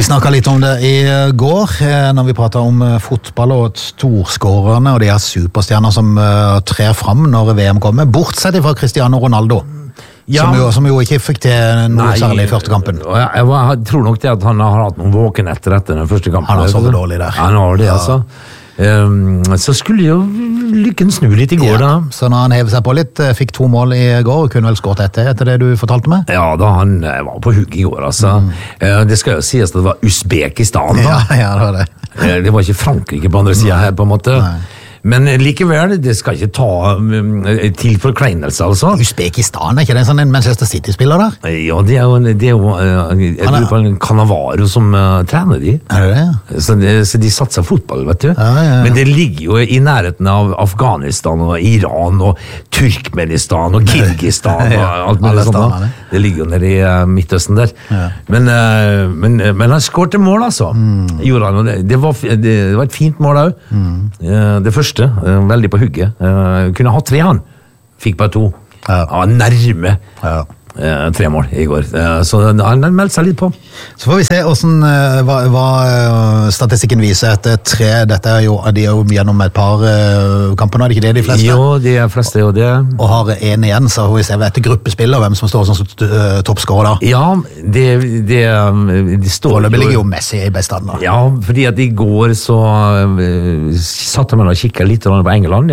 snakket litt om det i går, når vi pratet om fotball og storskårerne og de her superstjerner som trer frem når VM kommer, bortsett fra Cristiano Ronaldo, som jo ikke fikk til noe særlig i første kampen. Jeg tror nok det at han har hatt noen våkenetter etter den første kampen. Han har sovet dårlig der. Han har det, altså. Så skulle jo lykken snu litt i går da. Så når han hever seg på litt, fikk 2 mål i går og kunne vel skåret etter det du fortalte meg? Ja, da han var på hugg i går, altså. Det skal jo sies at det var Uzbekistan da. Ja, det var det. Det var ikke Frankrike på andre siden her på en måte. Nei. Men likevel, det skal ikke ta til forkleinelse, altså. Uzbekistan, ikke det en sånn Manchester City-spiller der? Ja, det er jo jeg lurer på en Cannavaro som trener de. Er det det? Så de satser fotball, vet du. Ja. Men det ligger jo i nærheten av Afghanistan og Iran og Turkmenistan og Kyrgyzstan og alt mulig sånt. Det ligger jo nede i Midtøsten der. Ja. Men han skårte mål, altså. Gjorde han, og det var et fint mål også. Det første veldig på hugget. Kunne ha 3 han. Fikk bare 2. Nærme 3 mål i går. Så han meldte seg litt på. Så får vi se hva statistikken viser etter 3. Dette de er jo gjennom et par kamper nå, er det ikke det de fleste? Jo, de fleste er jo det. Og har 1 igjen, så får vi se etter gruppespill og hvem som står som toppskårer da. Ja, de står jo... ligger jo Messi i bestand da. Ja, fordi at i går så satt man og kikket litt på England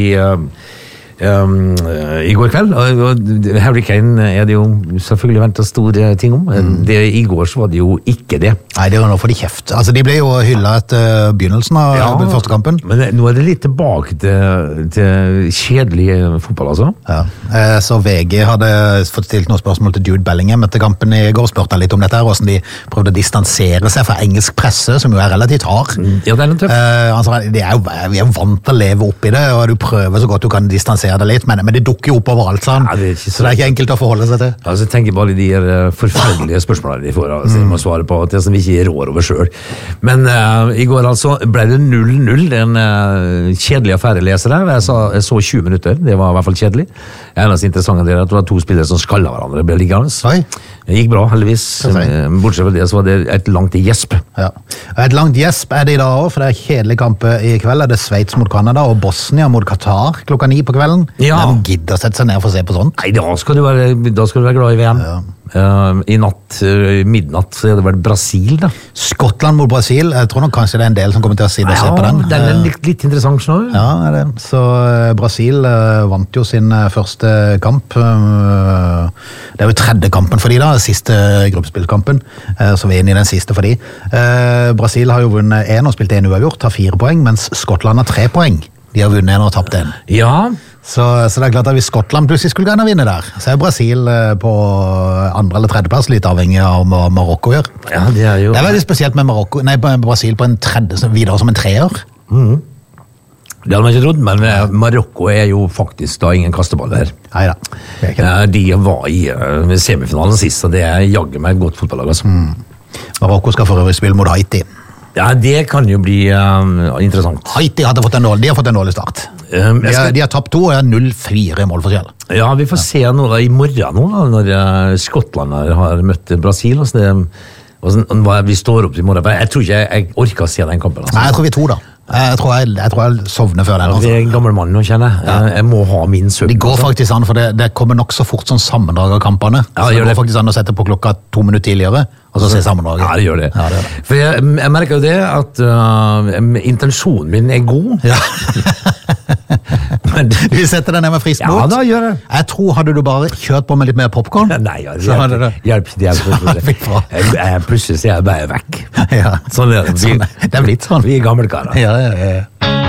i går kveld, og Harry Kane er det jo selvfølgelig ventet store ting om. I går så var det jo ikke det. Nei, det var noe for de kjeft. Altså, de ble jo hyllet etter begynnelsen av den første kampen. Men nå er det litt tilbake til kjedelig fotball, altså. Ja, så VG hadde fått stilt noen spørsmål til Jude Bellingham etter kampen i går, spurte han litt om dette her, hvordan de prøvde å distansere seg fra engelsk presse, som jo er relativt hard. Ja, det er noe tøft. Altså, vi er jo vant til å leve opp i det, og du prøver så godt du kan distansere det litt, men det dukker jo opp overalt sånn. Ja, så det er ikke enkelt å forholde seg til. Altså, jeg tenker bare de forferdelige spørsmålene de får, altså, de må svare på det som vi ikke rår over selv. Men i går altså ble det 0-0, en kjedelig affære leser der. Jeg så 20 minutter, det var i hvert fall kjedelig. Det eneste interessante er at det var 2 spillere som skallet hverandre, ble liggende. Det gikk bra, heldigvis. Bortsett fra det, så var det et langt gjesp. Ja. Et langt gjesp er det i dag også, for det er kjedelig kamp i kveld. Det er Sveits mot Kanada og Bosnia mot Qatar klokka 9 på kvelden. Ja. Hvem gidder å sette seg ned for å se på sånt? Nei, da skal du være glad i VM. Ja. I natt, midnatt, så er det vel Brasil da. Skottland mot Brasil, jeg tror nok kanskje det er en del som kommer til å se på den. Den er litt interessant nå. Ja, er det. Så Brasil vant jo sin første kamp. Det er jo 3. kampen for de da, siste gruppespillkampen, så vi er inne i den siste for de. Brasil har jo vunnet 1 og spilt 1 uavgjort, har 4 poeng, mens Skottland har 3 poeng. De har vunnet 1 og tapt 1. Ja. Så det er klart at hvis Skottland plutselig skulle gerne vinne der, så er Brasil på 2. eller 3. plass, litt avhengig av hva Marokko gjør. Ja, det er jo... Det er veldig spesielt med Brasil på en 3., videre som en 3-er. Det hadde man ikke trodd, men Marokko er jo faktisk da ingen kasteballer her. Neida, det er ikke det. De var i semifinalen sist, så det er jagget med et godt fotballag. Altså. Marokko skal for øvrig spille mot Haiti. Ja, det kan jo bli interessant. Haiti de har fått en dårlig start. De har tapt 2 og er 0-4 i målforskjell. Ja, vi får se noe da, i morgen nå, når Skottland har møtt Brasil. Vi står opp i morgen. Jeg tror ikke jeg orker å se den kampen. Altså. Nei, jeg tror vi 2 da. Jeg tror jeg sovner før den. Altså. Det er en gammel mann nå, kjenner jeg. Jeg må ha min søvn. Det går faktisk an, for det kommer nok så fort sånn sammendrag av kampene. Ja, så det går faktisk an å sette på klokka 2 minutter tidligere, og så se sammendraget. Ja, det gjør det. Ja, det gjør det. For jeg merker jo det at intensjonen min er god. Ja. Du setter deg ned med frisk mot. Ja, da gjør jeg. Jeg tror, hadde du bare kjørt på med litt mer popcorn? Nei, hjelp. Plutselig er jeg bare vekk. Ja. Sånn er det. Det er blitt sånn. Vi er gamle karer. Ja.